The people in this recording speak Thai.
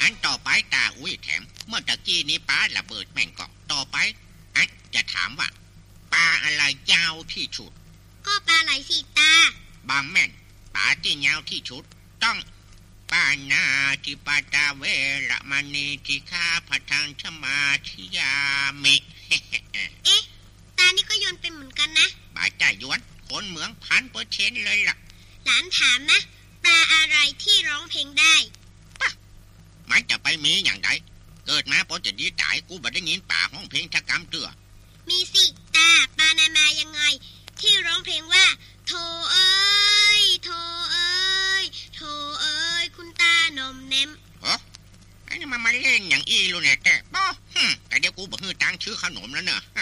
อันต่อไปตาอุ้ยแถมเมื่อตะกี้นี้ป้าระเบิดแม่งก็ต่อไปอันจะถามว่าปลาอะไรยาวที่สุดก็ปลาไหลสิตาบางแม่นปลาที่ยาวที่สุดต้องปานาจิปาตาเวระมณีจิคาพทังชมาธิยามิเอ๊ะตานี่ก็โยนเป็นเหมือนกันนะบาดใจยวนคนเหมือง1,000%เลยล่ะหลานถามนะปลาอะไรที่ร้องเพลงได้ป่ะมันจะไปมีอย่างไรเกิดมาพอจะดีตายกูบ่ได้ยินป่าห้องเพลงทักกำเตือมีสิตาปลานามายังไงที่ร้องเพลงว่าโธเอ้ยโธเอ้ยโธเอ้ยคุณตานมเนมเหรอไอ้นี่มันมาเล่นอย่างอีลูเนี่ยแต่บ่แต่เดี๋ยวกูบ่ฮื้อตังค์ชื่อขนมแล้วเนอะ